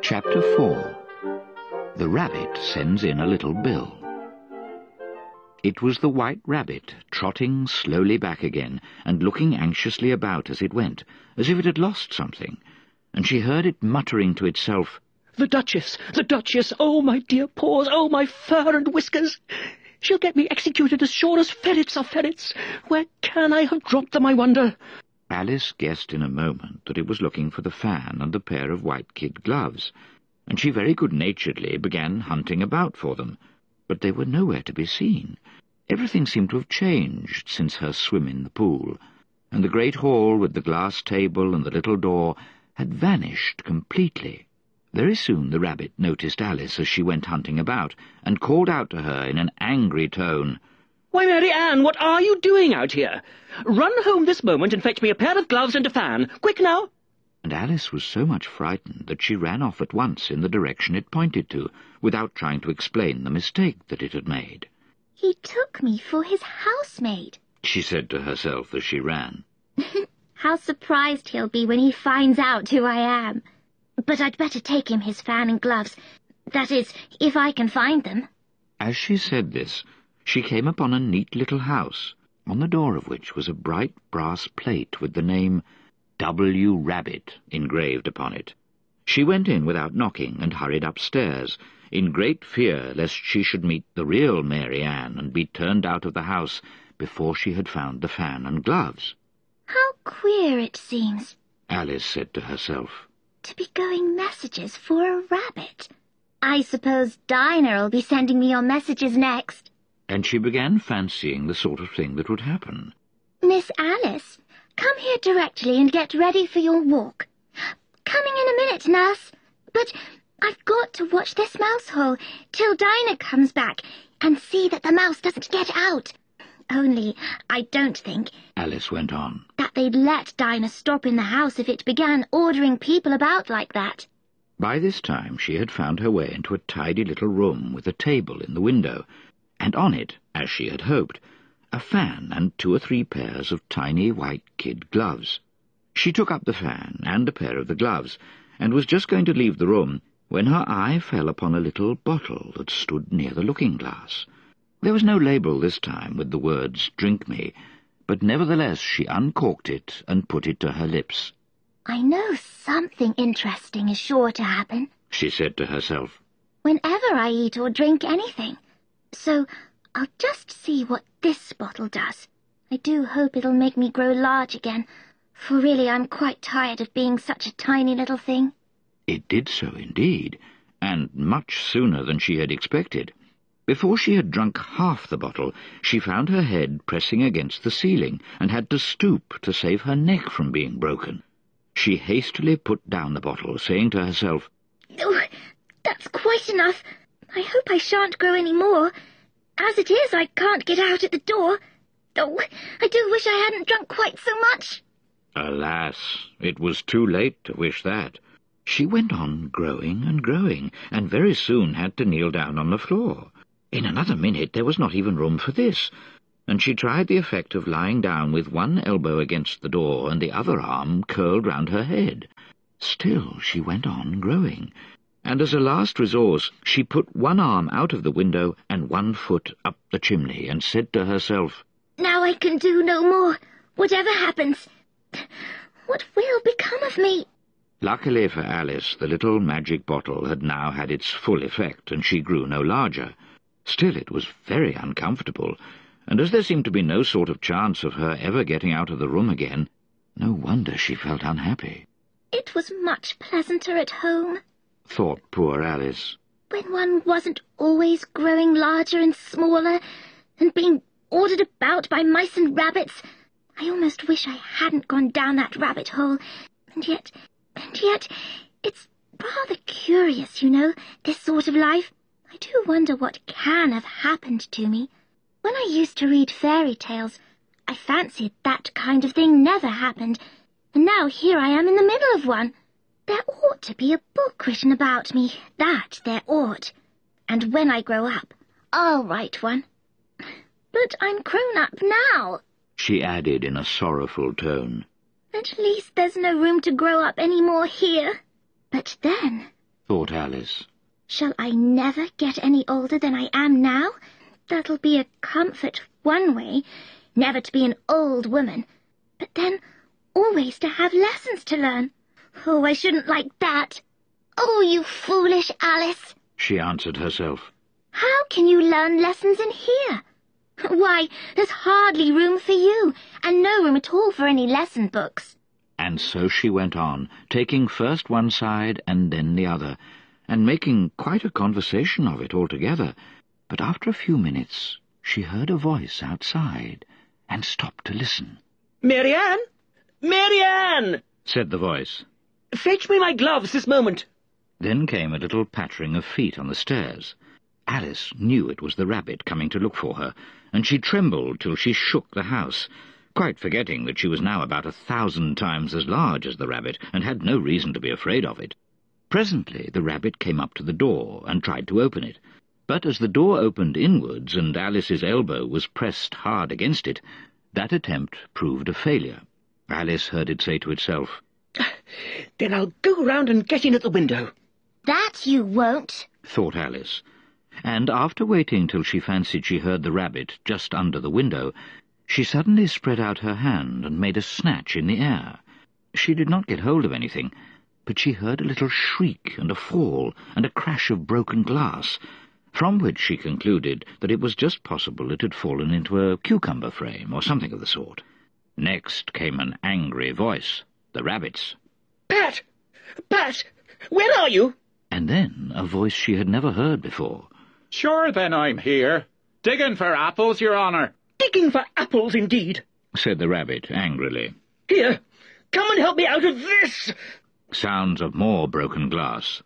Chapter 4. The Rabbit Sends in a Little Bill. It was the White Rabbit, trotting slowly back again, and looking anxiously about as it went, as if it had lost something, and she heard it muttering to itself, The Duchess! The Duchess! Oh, my dear paws! Oh, my fur and whiskers! She'll get me executed as sure as ferrets are ferrets! Where can I have dropped them, I wonder? Alice guessed in a moment that it was looking for the fan and the pair of white kid gloves, and she very good-naturedly began hunting about for them, but they were nowhere to be seen. Everything seemed to have changed since her swim in the pool, and the great hall with the glass table and the little door had vanished completely. Very soon the rabbit noticed Alice as she went hunting about, and called out to her in an angry tone, Why, Mary Ann, what are you doing out here? Run home this moment and fetch me a pair of gloves and a fan. Quick now! And Alice was so much frightened that she ran off at once in the direction it pointed to, without trying to explain the mistake that it had made. He took me for his housemaid, she said to herself as she ran. How surprised he'll be when he finds out who I am. But I'd better take him his fan and gloves. That is, if I can find them. As she said this, she came upon a neat little house, on the door of which was a bright brass plate with the name W. Rabbit engraved upon it. She went in without knocking and hurried upstairs, in great fear lest she should meet the real Mary Ann and be turned out of the house before she had found the fan and gloves. How queer it seems, Alice said to herself, to be going messages for a rabbit. I suppose Dinah'll be sending me on messages next. And she began fancying the sort of thing that would happen. Miss Alice, come here directly and get ready for your walk. Coming in a minute, nurse. But I've got to watch this mouse hole till Dinah comes back and see that the mouse doesn't get out. Only I don't think, Alice went on, that they'd let Dinah stop in the house if it began ordering people about like that. By this time she had found her way into a tidy little room with a table in the window, and on it, as she had hoped, a fan and 2 or 3 pairs of tiny white kid gloves. She took up the fan and a pair of the gloves, and was just going to leave the room when her eye fell upon a little bottle that stood near the looking-glass. There was no label this time with the words, "Drink me," but nevertheless she uncorked it and put it to her lips. I know something interesting is sure to happen, she said to herself, whenever I eat or drink anything. So I'll just see what this bottle does. I do hope it'll make me grow large again, for really I'm quite tired of being such a tiny little thing. It did so indeed, and much sooner than she had expected. Before she had drunk half the bottle, she found her head pressing against the ceiling, and had to stoop to save her neck from being broken. She hastily put down the bottle, saying to herself, Oh, that's quite enough. I hope I shan't grow any more. As it is, I can't get out at the door. Oh, I do wish I hadn't drunk quite so much. Alas, it was too late to wish that. She went on growing and growing, and very soon had to kneel down on the floor. In another minute there was not even room for this, and she tried the effect of lying down with one elbow against the door and the other arm curled round her head. Still she went on growing, and as a last resource she put one arm out of the window and one foot up the chimney, and said to herself, Now I can do no more, whatever happens. What will become of me? Luckily for Alice, the little magic bottle had now had its full effect, and she grew no larger. Still, it was very uncomfortable, and as there seemed to be no sort of chance of her ever getting out of the room again, no wonder she felt unhappy. It was much pleasanter at home, thought poor Alice, when one wasn't always growing larger and smaller, and being ordered about by mice and rabbits. I almost wish I hadn't gone down that rabbit hole, and yet, it's rather curious, you know, this sort of life. I do wonder what can have happened to me. When I used to read fairy tales, I fancied that kind of thing never happened, and now here I am in the middle of one. There ought to be a book written about me, that there ought. And when I grow up, I'll write one. But I'm grown up now, she added in a sorrowful tone. At least there's no room to grow up any more here. But then, thought Alice. Shall I never get any older than I am now? That'll be a comfort one way, never to be an old woman, but then always to have lessons to learn. Oh, I shouldn't like that. Oh, you foolish Alice, she answered herself. How can you learn lessons in here? Why, there's hardly room for you, and no room at all for any lesson books. And so she went on, taking first one side and then the other, and making quite a conversation of it altogether. But after a few minutes she heard a voice outside, and stopped to listen. "Mary Ann! Mary Ann!" said the voice. "Fetch me my gloves this moment." Then came a little pattering of feet on the stairs. Alice knew it was the rabbit coming to look for her, and she trembled till she shook the house, quite forgetting that she was now about 1,000 times as large as the rabbit, and had no reason to be afraid of it. Presently the rabbit came up to the door, and tried to open it. But as the door opened inwards, and Alice's elbow was pressed hard against it, that attempt proved a failure. Alice heard it say to itself, "Then I'll go round and get in at the window." That you won't, thought Alice. And after waiting till she fancied she heard the rabbit just under the window, she suddenly spread out her hand and made a snatch in the air. She did not get hold of anything, but she heard a little shriek and a fall and a crash of broken glass, from which she concluded that it was just possible it had fallen into a cucumber frame or something of the sort. Next came an angry voice, the rabbit's. "Pat! Pat! Where are you?" And then a voice she had never heard before. "Sure then I'm here. Digging for apples, your honour." "Digging for apples, indeed," said the rabbit angrily. "Here, come and help me out of this." Sounds of more broken glass.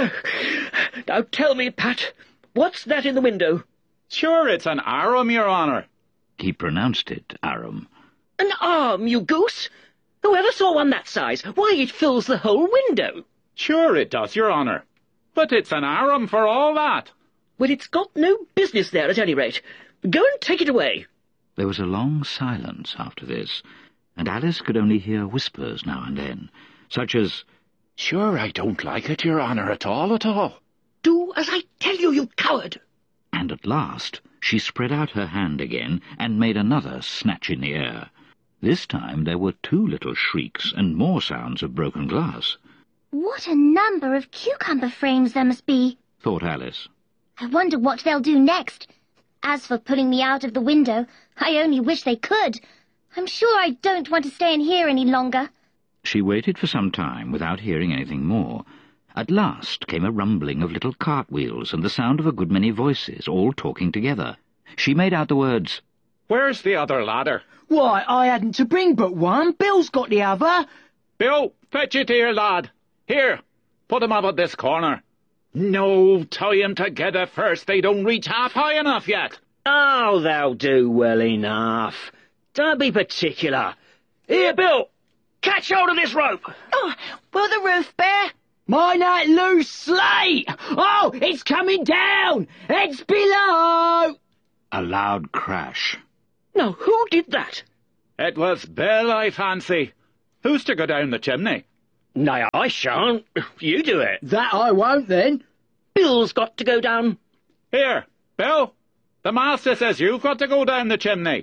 Now tell me, Pat, what's that in the window?" "Sure it's an arum, your honour." He pronounced it arum. "An arm, you goose! Whoever saw one that size? Why, it fills the whole window." "Sure it does, your honour. But it's an arum for all that." "Well, it's got no business there at any rate. Go and take it away." There was a long silence after this, and Alice could only hear whispers now and then, such as, "Sure I don't like it, your honour, at all, at all." "Do as I tell you, you coward!" And at last she spread out her hand again and made another snatch in the air. This time there were 2 little shrieks and more sounds of broken glass. What a number of cucumber frames there must be, thought Alice. I wonder what they'll do next. As for putting me out of the window, I only wish they could. I'm sure I don't want to stay in here any longer. She waited for some time without hearing anything more. At last came a rumbling of little cartwheels and the sound of a good many voices, all talking together. She made out the words, "Where's the other ladder?" "Why, I hadn't to bring but one. Bill's got the other." "Bill, fetch it here, lad. Here, put 'em up at this corner." "No, tie 'em together first. They don't reach half high enough yet." "Oh, they'll do well enough. Don't be particular. Here, Bill, catch hold of this rope." "Oh, will the roof bear?" "Mind that loose slate! Oh, it's coming down! It's below!" A loud crash. Now, who did that? "It was Bill, I fancy. Who's to go down the chimney?" "No, I shan't. You do it." "That I won't, then." "Bill's got to go down." "Here, Bill, the master says you've got to go down the chimney."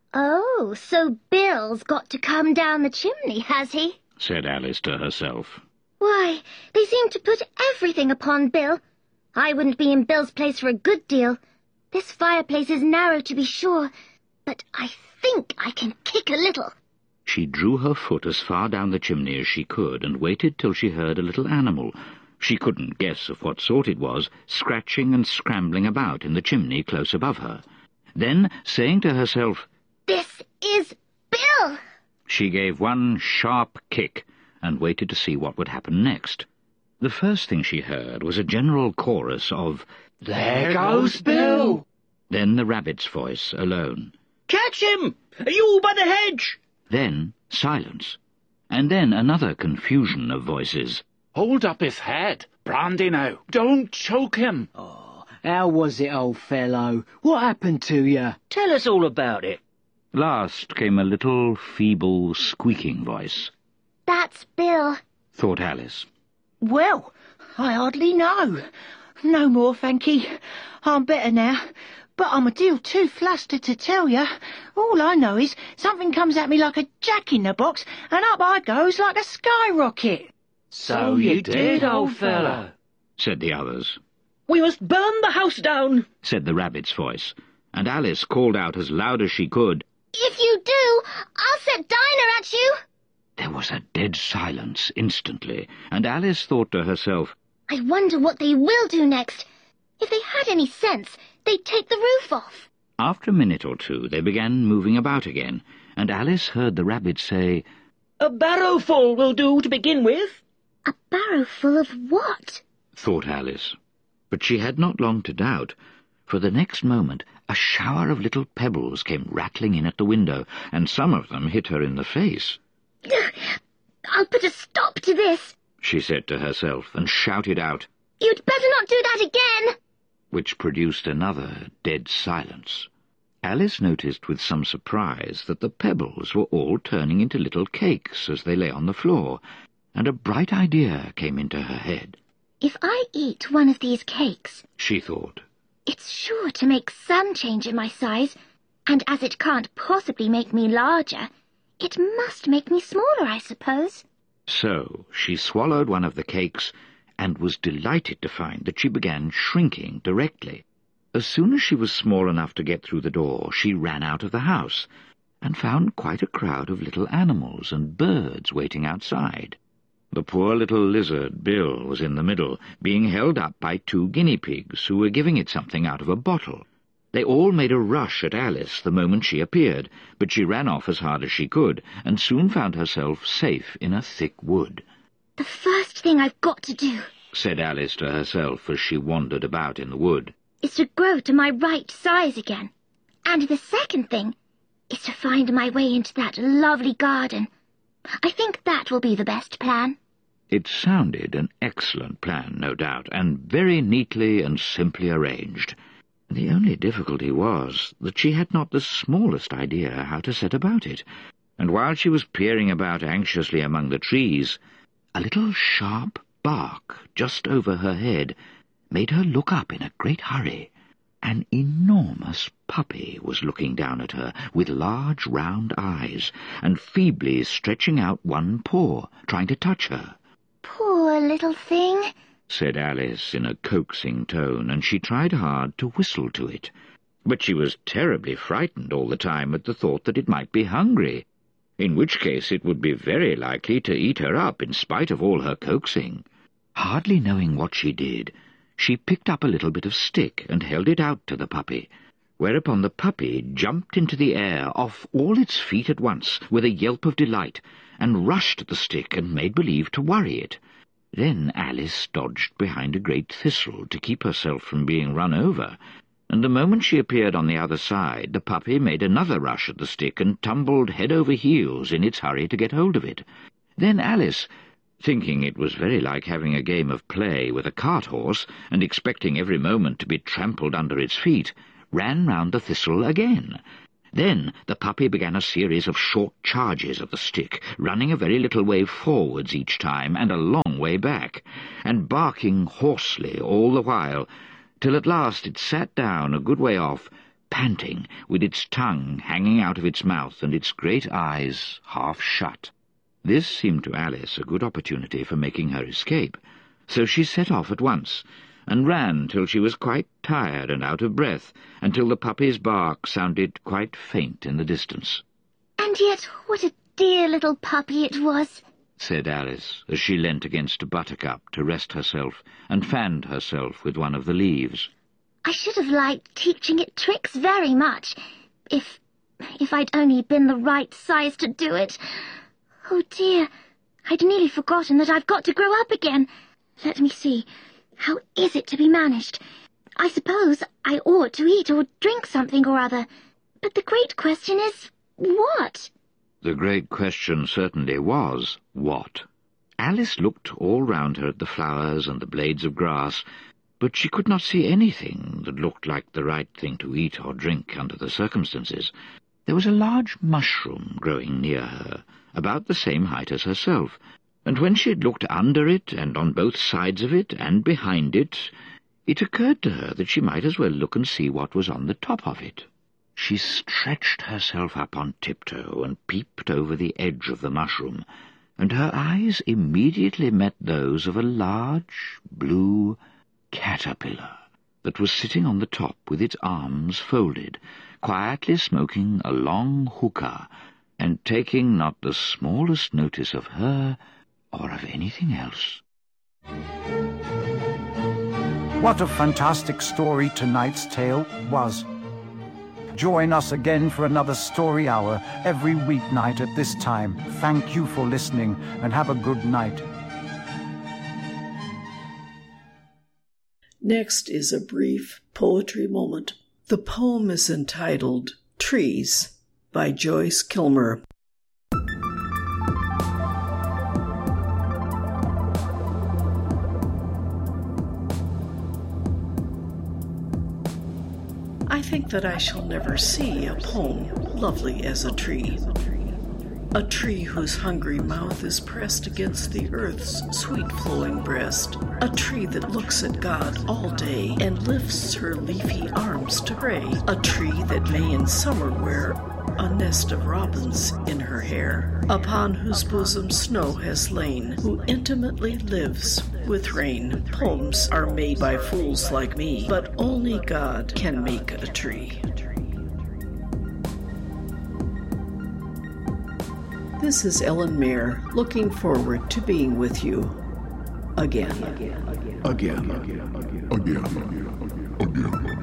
Oh, so Bill's got to come down the chimney, has he? said Alice to herself. Why, they seem to put everything upon Bill. I wouldn't be in Bill's place for a good deal. This fireplace is narrow, to be sure, but I think I can kick a little. She drew her foot as far down the chimney as she could, and waited till she heard a little animal, she couldn't guess of what sort it was, scratching and scrambling about in the chimney close above her. Then, saying to herself, "This is Bill!" she gave one sharp kick, and waited to see what would happen next. The first thing she heard was a general chorus of, "There goes Bill!" Then the rabbit's voice alone. "Catch him! You by the hedge!" Then silence, and then another confusion of voices. "Hold up his head, brandy now. Don't choke him." "Oh, how was it, old fellow? What happened to you?" "Tell us all about it." Last came a little feeble squeaking voice. "That's Bill." Thought Alice. "Well, I hardly know. No more, thanky. I'm better now, but I'm a deal too flustered to tell you. All I know is something comes at me like a jack-in-the-box, and up I goes like a skyrocket. So you did, old fellow, said the others. We must burn the house down, said the rabbit's voice, and Alice called out as loud as she could, If you do, I'll set Dinah at you. There was a dead silence instantly, and Alice thought to herself, I wonder what they will do next. If they had any sense, they'd take the roof off. After a minute or two they began moving about again, and Alice heard the rabbit say, A barrowful will do to begin with. A barrow full of what? thought Alice. But she had not long to doubt, for the next moment a shower of little pebbles came rattling in at the window, and some of them hit her in the face. I'll put a stop to this, she said to herself, and shouted out, You'd better not do that again. which produced another dead silence. Alice noticed with some surprise that the pebbles were all turning into little cakes as they lay on the floor, and a bright idea came into her head. If I eat one of these cakes, She thought, it's sure to make some change in my size, and as it can't possibly make me larger, it must make me smaller, I suppose. So she swallowed one of the cakes and was delighted to find that she began shrinking directly. As soon as she was small enough to get through the door, she ran out of the house and found quite a crowd of little animals and birds waiting outside. The poor little lizard, Bill, was in the middle, being held up by 2 guinea pigs who were giving it something out of a bottle. They all made a rush at Alice the moment she appeared, but she ran off as hard as she could, and soon found herself safe in a thick wood. The first thing I've got to do Said Alice to herself as she wandered about in the wood. is to grow to my right size again. And the second thing is to find my way into that lovely garden. I think that will be the best plan. It sounded an excellent plan, no doubt, and very neatly and simply arranged. The only difficulty was that she had not the smallest idea how to set about it, and while she was peering about anxiously among the trees, a little sharp bark just over her head made her look up in a great hurry. An enormous puppy was looking down at her with large round eyes, and feebly stretching out one paw, trying to touch her. Poor little thing. Said Alice in a coaxing tone, and she tried hard to whistle to it. But she was terribly frightened all the time at the thought that it might be hungry, in which case it would be very likely to eat her up in spite of all her coaxing. Hardly knowing what she did, she picked up a little bit of stick and held it out to the puppy, whereupon the puppy jumped into the air off all its feet at once with a yelp of delight, and rushed at the stick and made believe to worry it. Then Alice dodged behind a great thistle to keep herself from being run over, and the moment she appeared on the other side, the puppy made another rush at the stick and tumbled head over heels in its hurry to get hold of it. Then Alice, thinking it was very like having a game of play with a cart-horse, and expecting every moment to be trampled under its feet, ran round the thistle again. Then the puppy began a series of short charges at the stick, running a very little way forwards each time and a long way back, and barking hoarsely all the while, till at last it sat down a good way off, panting, with its tongue hanging out of its mouth and its great eyes half shut. This seemed to Alice a good opportunity for making her escape, so she set off at once, and ran till she was quite tired and out of breath, until the puppy's bark sounded quite faint in the distance. And yet what a dear little puppy it was, said Alice, as she leant against a buttercup to rest herself, and fanned herself with one of the leaves. I should have liked teaching it tricks very much, if I'd only been the right size to do it. Oh dear, I'd nearly forgotten that I've got to grow up again. Let me see, how is it to be managed? I suppose I ought to eat or drink something or other, but the great question is, what? The great question certainly was, what? Alice looked all round her at the flowers and the blades of grass, but she could not see anything that looked like the right thing to eat or drink under the circumstances. There was a large mushroom growing near her, about the same height as herself, And when she had looked under it, and on both sides of it, and behind it, it occurred to her that she might as well look and see what was on the top of it. She stretched herself up on tiptoe and peeped over the edge of the mushroom, and her eyes immediately met those of a large blue caterpillar that was sitting on the top with its arms folded, quietly smoking a long hookah, and taking not the smallest notice of her or of anything else. What a fantastic story tonight's tale was. Join us again for another Story Hour every weeknight at this time. Thank you for listening, and have a good night. Next is a brief poetry moment. The poem is entitled Trees by Joyce Kilmer. I think that I shall never see a poem lovely as a tree. A tree whose hungry mouth is pressed against the earth's sweet flowing breast. A tree that looks at God all day and lifts her leafy arms to pray. A tree that may in summer wear a nest of robins in her hair, upon whose bosom snow has lain, who intimately lives with rain. Poems are made by fools like me, but only God can make a tree. This is Ellen Mayer, looking forward to being with you again. Again.